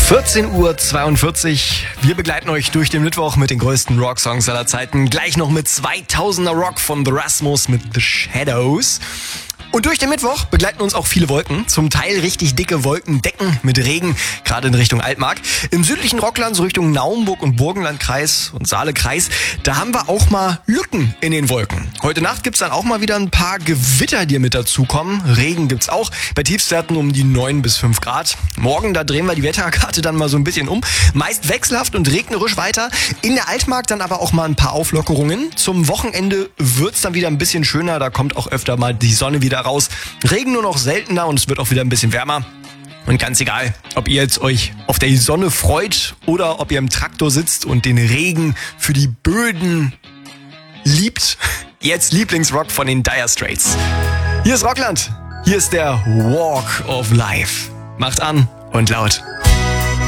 14:42 Uhr. Wir begleiten euch durch den Mittwoch mit den größten Rocksongs aller Zeiten. Gleich noch mit 2000er Rock von The Rasmus mit The Shadows. Und durch den Mittwoch begleiten uns auch viele Wolken. Zum Teil richtig dicke Wolkendecken mit Regen, gerade in Richtung Altmark. Im südlichen Rockland, so Richtung Naumburg und Burgenlandkreis und Saalekreis, da haben wir auch mal Lücken in den Wolken. Heute Nacht gibt's dann auch mal wieder ein paar Gewitter, die mit dazukommen. Regen gibt's auch, bei Tiefstwerten um die 9 bis 5 Grad. Morgen, da drehen wir die Wetterkarte dann mal so ein bisschen um. Meist wechselhaft und regnerisch weiter. In der Altmark dann aber auch mal ein paar Auflockerungen. Zum Wochenende wird's dann wieder ein bisschen schöner. Da kommt auch öfter mal die Sonne wieder raus. Regen nur noch seltener und es wird auch wieder ein bisschen wärmer. Und ganz egal, ob ihr jetzt euch auf der Sonne freut oder ob ihr im Traktor sitzt und den Regen für die Böden liebt. Jetzt Lieblingsrock von den Dire Straits. Hier ist Rockland. Hier ist der Walk of Life. Macht an und laut.